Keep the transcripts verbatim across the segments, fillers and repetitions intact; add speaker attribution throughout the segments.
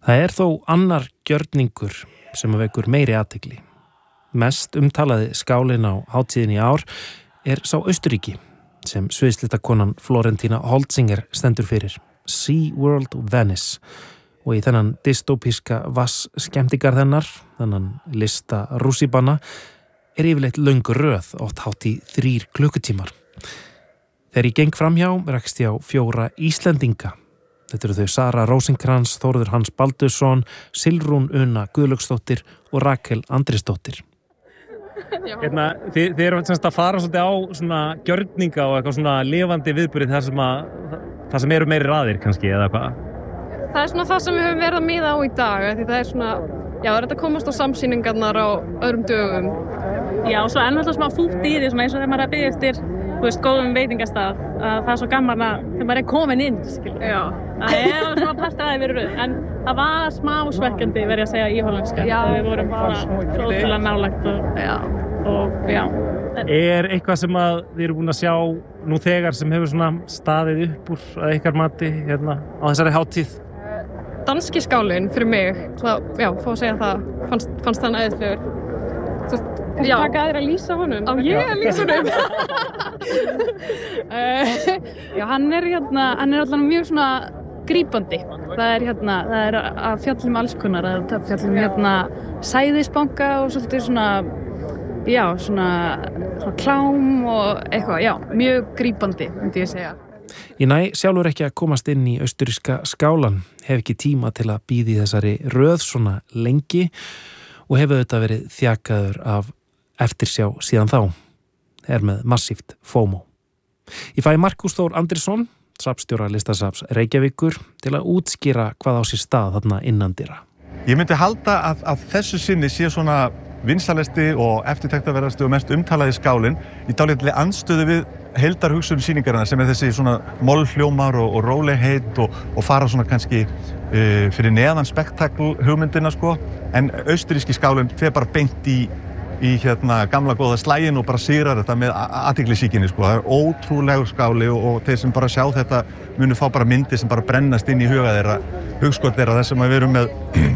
Speaker 1: Það er þó annar gjörningur sem að vekur meiri athygli. Mest umtalaði skálinn á hátíðinni í ár er sá Austurríki sem sviðslitakonan Florentína Holzinger stendur fyrir, SeaWorld Venice, og í þennan dystopíska vatnsskemmtigarð hennar, þennan lista rússíbana, er yfirleitt löng röð, oft hátt í þrír klukkutímar. Þegar ég geng framhjá rakst ég á fjóra Íslendinga. Þetta eru þau Sara Rósinkrans, Þórður Hans Baldursson, Silrún Una Guðlaugsdóttir og Rakel Andrisdóttir.
Speaker 2: Hérna, þið, þið eru semst að fara svolítið á svona gjörninga og eitthvað svona lifandi viðburði þar sem að það sem eru meiri raðir kannski eða hvað?
Speaker 3: Það er svona það sem við höfum verið að miða á í dag, því það er svona, já, það er þetta að komast á samsýningarnar á öðrum dögum.
Speaker 4: Já, og svo er náttúrulega smá fúlt í því, svona eins og þegar maður er að biðja eftir, þú veist, góðum veitingastað, að það er svo gaman að þegar maður er komin inn, skilur. Já. Það er svona partur að það verið rauð, en það var smá svekkjandi, verið að segja í hollenska. Já. Þegar við vorum bara svo ótrúlega nálægt og, já. og já.
Speaker 2: Er eitthvað sem að þið eru búin að sjá nú þegar sem hefur svona staðið upp úr að ykkar mati hérna á þessari hátíð?
Speaker 3: Danski skálinn fyrir mig, það, já, fá að segja það, fannst, fannst hann æðislegur. Já. Taka aðeir að lýsa honum? Á ég að lýsa honum?
Speaker 4: Já, hann er hérna, hann er alltaf mjög svona grípandi. Það er hérna, það er að fjalla um alls konar, að fjalla um hérna sæðisbanka og svolítið svona, já, svona, svona klám og eitthvað, já, mjög grípandi, myndi ég segja.
Speaker 1: Ég næ sjálfur ekki að komast inn í austurríska skálan, hef ekki tíma til að bíða í þessari röð svona lengi og hefur þetta verið þjakaður af eftirsjá síðan þá, er með massíft FOMO. Ég fæ Markús Þór Andrisson, safnstjóra Listasafns Reykjavíkur, til að útskýra hvað á sér stað þarna innandyra.
Speaker 5: Ég myndi halda að, að þessu sinni sé svona vinsalesti og eftirtektarverðasti og mest umtalaði skálinn í dálítið andstöðu við heildarhugsun sýningarinnar sem er þessi svona mollhljómar og, og rólegheit og, og fara svona kannski uh, fyrir neðan spektakl hugmyndina sko, en austurríski skálinn fer bara beint í í hérna gamla góða slægin og bara sigrar þetta með athyglisíkinni sko. Það er ótrúlegur skáli og, og þeir sem bara sjá þetta munu fá bara myndir sem bara brennast inn í huga þeirra, hugskot þeirra, þess að við erum með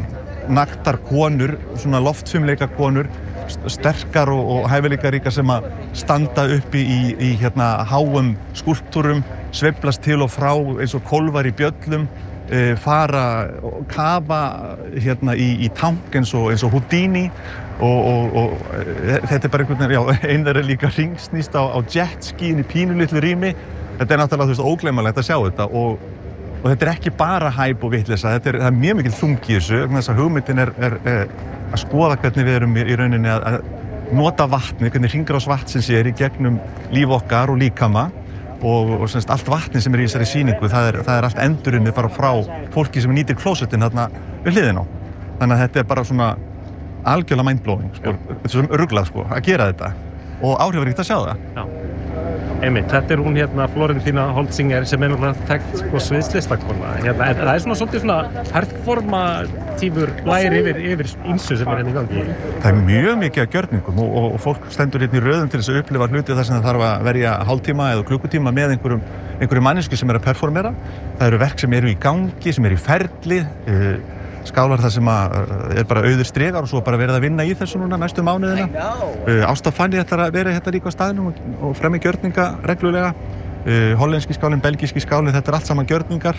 Speaker 5: naktar konur, svona loftfimleika konur, sterkar og, og hæfileikaríkar sem að standa uppi í, í hérna háum skúlptúrum, sveiflast til og frá eins og kólfar í bjöllum, e, fara og kafa hérna í, í tank eins og, eins og Houdini og, og, og þetta er bara einhvern veginn, já, einn þeirra líka ringsnýst á, á jetskiin í pínulitlu rými. Þetta er náttúrulega, þú veist, ógleymanlegt að sjá þetta og Og þetta er ekki bara hæp og vitleysa, þetta er, það er mjög mikil þungi í þessu, þess að hugmyndin er, er, er að skoða hvernig við erum í, í rauninni að, að nota vatni, hvernig hringrás vatnsins er í gegnum líf okkar og líkama og, og semst, allt vatni sem er í þessari sýningu, það er, það er allt endurunnið bara frá fólki sem nýtir klósettin þarna við hliðin á. Þannig að þetta er bara svona algjörlega mindblowing, sko, þetta er svona ruglað sko, að gera þetta og áhrifaríkt að sjá það.
Speaker 2: Já. Einmitt, þetta er hún hérna Florentína Holzinger sem er náttúrulega þekkt sko sviðslistakona. Hérna, það er svona svolítið svona performatífur blær yfir, yfir ýmsu sem er hérna í gangi.
Speaker 5: Það er mjög mikið að gjörningum og, og, og fólk stendur hérna í röðum til þess að upplifa hluti þar sem það þarf að verja hálftíma eða klukkutíma með einhverjum, einhverjum mannesku sem er að performera. Það eru verk sem eru í gangi, sem eru í ferli, uh, skálar þar sem að, uh, er bara auður stregar og svo bara verið að vinna í þessu núna næstu mánuðina. Uh, Ásta Fanny ætlar að vera hérna líka á staðnum og, og fremja gjörninga reglulega. Uh, hollenski skálinn, belgíski skálinn, þetta er allt saman gjörningar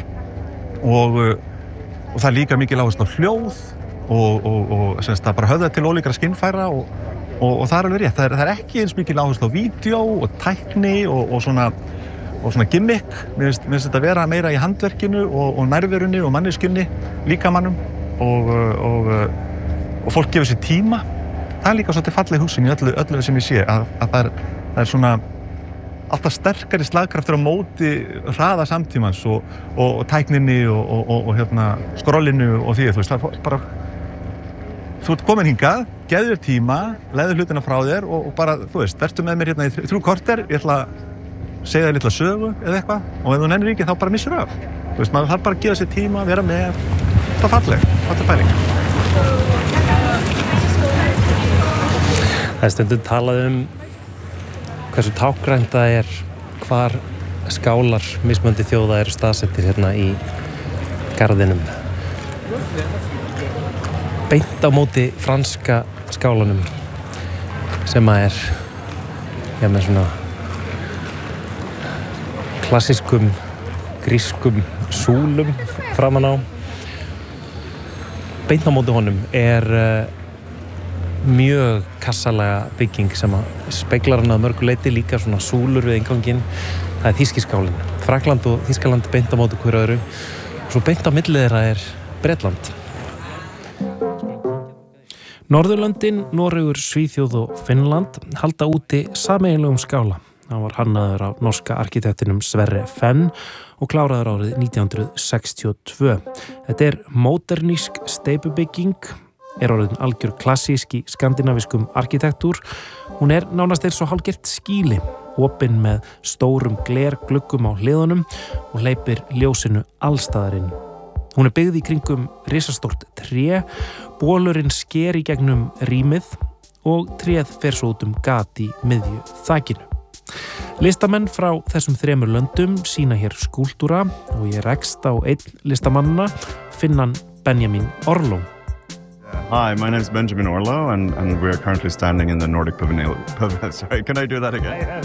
Speaker 5: og, uh, og það er líka mikil áherslu á hljóð og, og, og semst, það bara höfða til ólíkra skinnfæra og, og, og það er alveg rétt. Það er, það er ekki eins mikil áherslu á vídeó og tækni og, og svona og svona gimmick, mér finnst, mér finnst þetta vera meira í handverkinu og, og nærverunni og manneskjunni, líkamannum og, og, og fólk gefur sér tíma. Það er líka svolítið falleg hugsun í öllu, öllu sem ég sé, að, að það, er, það er svona alltaf sterkari slagkraftur á móti hraða samtímans og, og, og tækninni og, og, og hérna, skrollinu og því, þú veist, það er bara þú ert komin hingað, gefðu þér tíma, leiðu hlutina frá þér og, og bara, þú veist, vertu með mér hérna í þrjú korter, ég ætla að segja þér litla sögu eða eitthvað og ef þú nennir ekki þá bara missur af. Þú veist, maður þarf bara að gefa sér tíma, vera með, það er falleg, það er pæling.
Speaker 1: Það er stundum talað um hversu tákgrænt það er hvar skálar mismunandi þjóða eru staðsettir hérna í garðinum. beint á móti franska skálanum sem að er já, með svona klassískum grískum súlum framan á. Beint á móti honum er uh, mjög kassalega bygging sem að speglar hann að mörgu leyti, líka svona súlur við innganginn. Það er þýski skálinn. Frakkland og Þýskaland beint á móti hver öðru. Og svo beint á milli þeirra er Bretland. Norðurlöndin, Noregur, Svíþjóð og Finnland halda úti sameiginlegum skála. Hann var hannaður á norska arkitektinum Sverre Fenn og kláraður árið nítján hundruð sextíu og tvö. Þetta er módernísk steypubygging, er orðin algjör klassísk í skandinaviskum arkitektúr. Hún er nánast eins og hálfgert skýli, opin með stórum glergluggum á hliðunum og hleypir ljósinu allstaðarinn. Hún er byggð í kringum risastórt tré, bolurinn sker í gegnum rýmið og tréð fer svo út um gat í miðju þakinu. Listamenn frá þessum þremur löndum sína hér skúltúra og ég rekst á einn listamannana, Finnan Benjamin Orlo.
Speaker 6: Hi, my name is Benjamin Orlo and, and we're currently standing in the Nordic Pavilion. Sorry, can I do that again?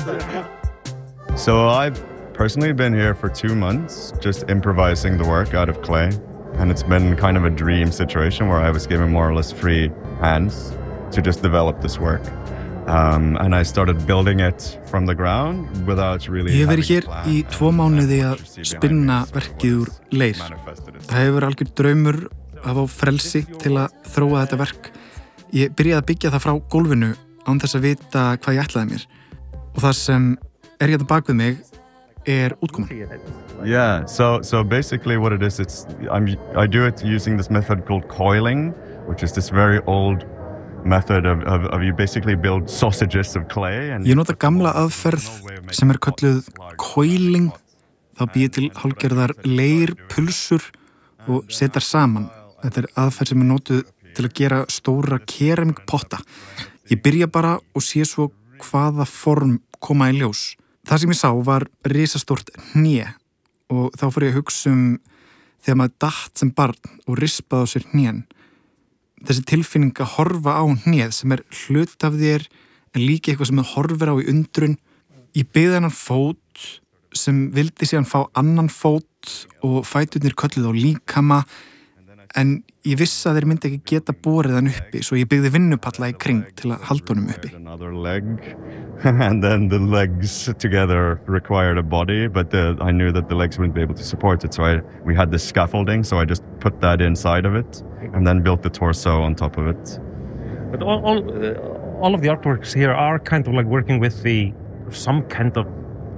Speaker 6: So I've personally been here for two months, just improvising the work out of clay. And it's been kind of a dream situation where I was given more or less free hands to just develop this work. Um, and I started building it from the ground without really
Speaker 7: Ég hef verið hér í tvo mánuði að spinna verkið úr leir. Það hefur algjör draumur að fá frelsi til að þróa þetta verk. Ég byrjaði að byggja það frá gólfinu án þess að vita hvað ég ætlaði mér. Og það sem er hérna bak við mig er útkoman.
Speaker 6: Yeah, so so basically what it is, it's I'm I do it using this method called coiling, which is this very old method of, of, of you basically build sausages of clay. And
Speaker 7: Ég nota gamla aðferð sem er kölluð coiling. Þá býð til hálfgerðar leir, pulsur og setar saman. Þetta er aðferð sem er notuð til að gera stóra keramikpotta. Ég byrja bara og sé svo hvaða form koma í ljós. Það sem ég sá var risastórt hné og þá fór ég að hugsa um þegar maður datt sem barn og rispaði á sér hnén. Þessi tilfinning að horfa á hnéð sem er hlut af þér en líka eitthvað sem þú horfir á í undrun. Ég byggði hennan fót sem vildi síðan fá annan fót og fæturnir kölluð á líkama en ég vissi að þeir myndi ekki geta borið hann uppi svo ég byggði vinnupalla í kring til að halda honum uppi.
Speaker 6: Another leg and then the legs together required a body but the, I knew that the legs wouldn't be able to support it so I, we had this scaffolding so I just put that inside of it and then built the torso on top of it.
Speaker 2: But all, all, uh, all of the artworks here are kind of like working with the some kind of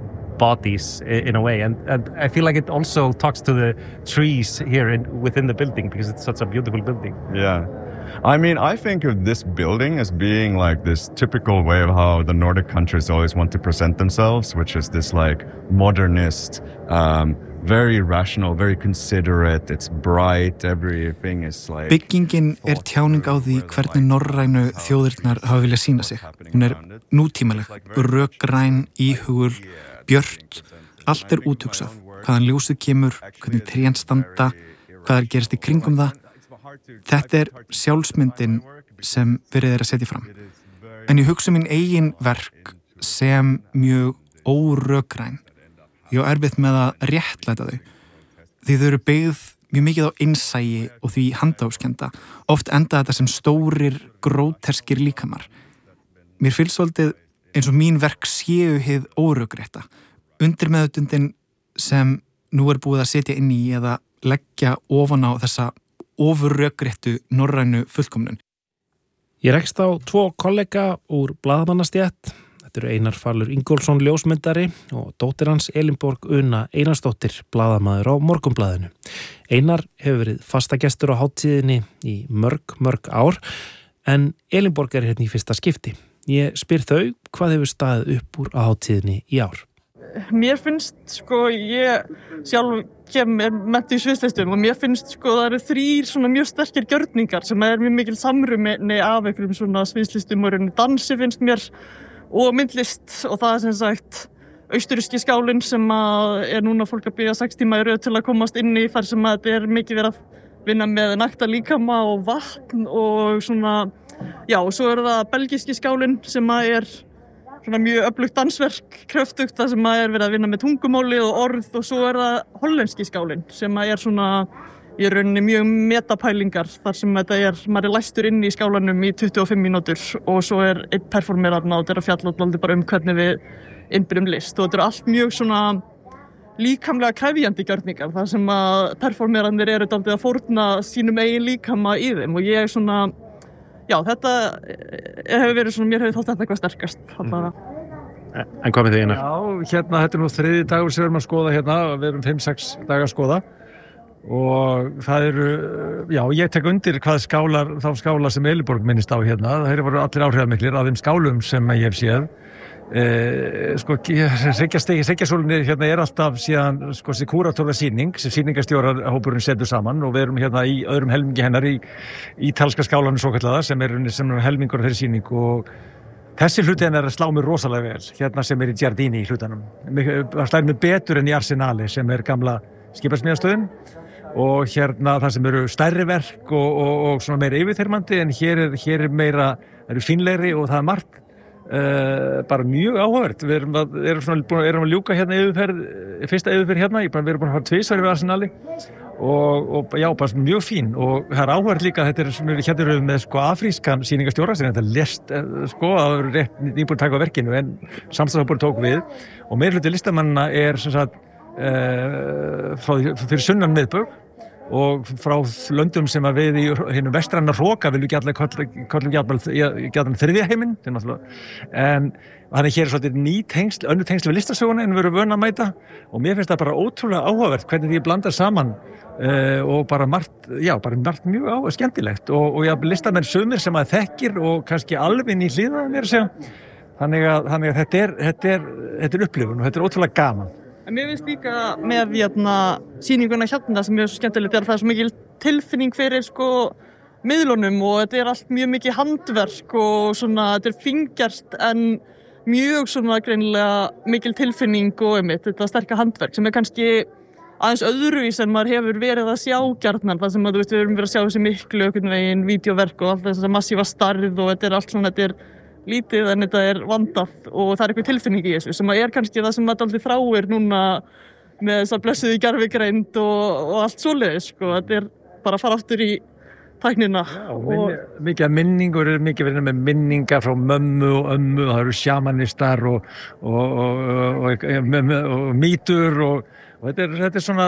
Speaker 2: bodies in a way and, and I feel like it also talks to the trees here in, within the building because it's such a beautiful building.
Speaker 6: Yeah. I mean, I think of this building as being like this typical way of how the Nordic countries always want to present themselves, which is this like modernist, um, very rational, very considerate, it's bright, everything is like...
Speaker 7: Byggingin er tjáning á því hvernig norrænu þjóðirnar hafa viljað sýna sig. Hún er nútímaleg, rökgræn, íhugul, björt, allt er úthugsað. Hvaðan ljósið kemur, hvernig trén standa, hvað er gerist í kringum það. Þetta er sjálfsmyndin sem verið er að setja fram. En ég hugsa mín eigin verk sem mjög órökgræn. Ég á erfitt með að réttlæta þau. Því þau eru byggð mjög mikið á innsæi og því handahófskenda. Oft enda þetta sem stórir, gróterskir líkamar. Mér finnst svolítið eins og mín verk séu hið órökrétta. Undirmeðutundin sem nú er búið að setja inn í eða leggja ofan á þessa ofurrökréttu norrænu fullkomnun.
Speaker 1: Ég rekst á tvo kollega úr blaðamannastétt. Þetta eru Einar Falur Ingólfsson ljósmyndari og dóttir hans Elinborg Una Einarsdóttir, blaðamaður á Morgunblaðinu. Einar hefur verið fastagestur á hátíðinni í mörg, mörg ár en Elinborg er hérna í fyrsta skipti. Ég spyr þau hvað hefur staðið upp úr á hátíðinni í ár.
Speaker 8: Mér finnst, sko, ég sjálf kem er menntuð í sviðslistum og mér finnst, sko, það eru þrír svona mjög sterkir gjörningar sem er mjög mikil samruni af einhverjum svona sviðslistum og rauninni dansi finnst mér og myndlist og það er sem sagt austuríski skálinn sem að er núna fólk að bíða sex tíma í röð til að komast inn í þar sem að þetta er mikið verið að vinna með nakta líkama og vatn og svona, já, og svo er það belgíski skálinn sem að er svona mjög öflugt dansverk, kröftugt, það sem að er verið að vinna með tungumáli og orð, og svo er það hollenski skálinn sem að er svona í rauninni mjög metapælingar þar sem þetta er, maður er læstur inn í skálanum í tuttugu og fimm mínútur og svo er einn performer þarna og þetta er að fjalla alltaf bara um hvernig við innbyrjum list og þetta er allt mjög svona líkamlega krefjandi gjörningar þar sem að performerandir eru dálítið að fórna sínum eigin líkama í þeim og ég er svona, já, þetta hefur verið svona, mér hefur þótt þetta eitthvað sterkast allavega.
Speaker 2: En hvað með þig, Einar?
Speaker 9: Já, hérna, þetta er nú þriðji dagur sem við erum að skoða hérna, við erum fimm sex daga að skoða og það eru, já, ég tek undir hvað skálar, þá skálar sem Elinborg minnist á hérna, það eru allir áhrifamiklir af þeim skálum sem ég hef séð. Eh, sko, Reykjasólunni hérna er alltaf síðan sko, þessi kúratóra sýning sem sýningastjórar hópurinn setur saman og við erum hérna í öðrum helmingi hennar í ítalska skálanum svokallaða sem er, sem er helmingur af þeirri sýning og þessi hluti hennar slá mér rosalega vel hérna sem er í Giardini í hlutanum það slær mér betur en í Arsenali sem er gamla skipasmíðastöðin og hérna það sem eru stærri verk og, og, og svona meira yfirþyrmandi en hér er, hér er meira, það eru fínlegri og það er margt Uh, bara mjög áhugavert við erum að, erum svona, búin, erum að ljúka hérna yfirferð, fyrsta yfirferð hérna ég, við erum búin að fara tvisvar yfir Arsenali og, og já, bara mjög fín og það er áhugavert líka þetta er, hérna erum við með sko afrískan sýningastjóra sem þetta lest sko að það eru rétt nýbúin að taka á verkinu en samstæðshópur tók við og meiri hluti listamannina er sem sagt uh, frá, fyrir sunnan miðbögg og frá löndum sem að við í hinnum vestræna hroka viljum ekki allir kollum gætnum þriðja heiminn en þannig hér er svolítið ný tengsl, önnur tengsl við listasöguna en við erum vön að mæta og mér finnst það bara ótrúlega áhugavert hvernig því blandar saman uh, og bara margt, já, bara margt mjög á, skemmtilegt og, og já, listamenn sumir sem að þekkir og kannski alveg ný hlýða mér að segja þannig að, þannig að þetta er, þetta er, þetta er upplifun og þetta er ótrúlega gaman.
Speaker 8: En mér finnst líka með hérna, sýninguna hérna sem er svo skemmtilegt er að það er svo mikil tilfinning fyrir sko miðlunum og þetta er allt mjög mikið handverk og svona þetta er fingjart en mjög svona greinilega mikil tilfinning og einmitt þetta sterka handverk sem er kannski aðeins öðruvís en maður hefur verið að sjá gjarnan þar sem að, þú veist, við erum verið að sjá þessi miklu einhvern veginn vídeóverk og allt þess massífa starð og þetta er allt svona, þetta er lítið en þetta er vandað og það er eitthvað tilfinning í þessu sem er kannski það sem maður aldrei þráir núna með þess að blessuðu gervigreind og, og allt svoleiðis sko. Þetta er bara að fara aftur í tæknina.
Speaker 9: Já, og minni, mikið af minningur er mikið verið með minningar frá mömmu og ömmu og það eru sjamanistar og, og, og, og, og, og mýtur og, og þetta, er, þetta er svona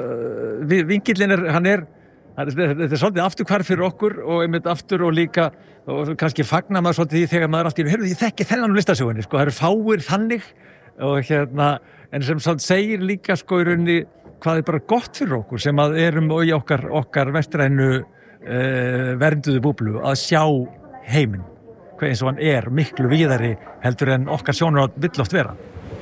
Speaker 9: uh, vingillin er, hann er þetta er svolítið afturhvarf fyrir okkur og einmitt aftur og líka og kannski fagnar maður svolítið því þegar maður alltaf heyrðu, ég þekki þennan úr listasögunni, sko, það eru fáir þannig og hérna, en sem svolítið segir líka sko í rauninni hvað er bara gott fyrir okkur sem að erum í okkar, okkar vestrænu uh, vernduðu búblu að sjá heiminn, hvað eins og hann er miklu víðari heldur en okkar sjónarhorn vill oft vera.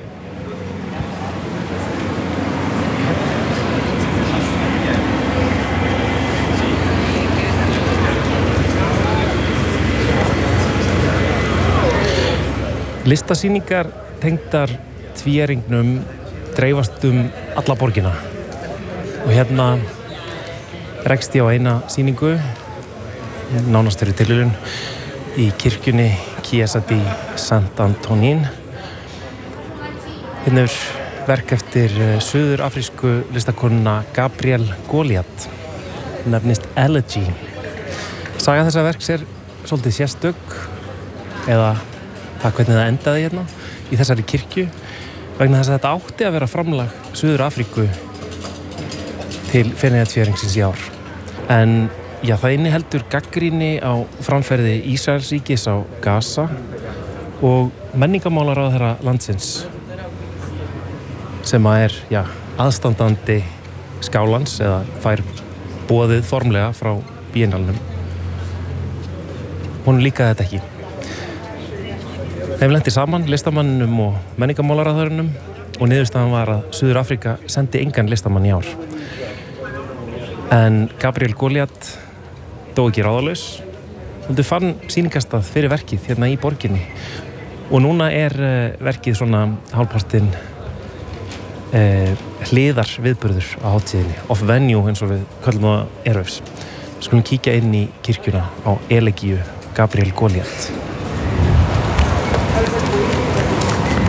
Speaker 1: Listasýningar tengdar tvíæringnum dreifast um alla borgina og hérna rekst ég á eina sýningu nánast fyrir tilviljun í kirkjunni Chiesa di Sant'Antonin. Hérna er verk eftir suður-afrísku listakonuna Gabrielle Goliath nefnist Elegy. Saga þessa verks er svolítið sérstök eða það hvernig það endaði hérna í þessari kirkju vegna þess að þetta átti að vera framlag Suður-Afríku til Feneyjatvíæringsins í ár. En já, það inniheldur gagnrýni á framferði Ísraelsríkis á Gaza og menningarmálaráðherra landsins sem að er, já, aðstandandi skálans eða fær boðið formlega frá Biennalnum. Hún líkaði þetta ekki. Þeim lenti saman listamanninum og menningarmálaráðherranum og niðurstaðan var að Suður-Afríka sendi engan listamann í ár. En Gabrielle Goliath dó ekki ráðalaus. Hún fann sýningastað fyrir verkið hérna í borginni og núna er verkið svona hálfpartinn eh, hliðar viðburður á hátíðinni, off venue eins og við köllum það Airwaves. Við skulum kíkja inn í kirkjuna á Elegíu Gabriel Goliath.